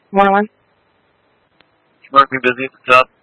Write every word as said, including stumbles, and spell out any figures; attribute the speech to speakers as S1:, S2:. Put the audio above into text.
S1: One on one.
S2: Mark me busy at the top.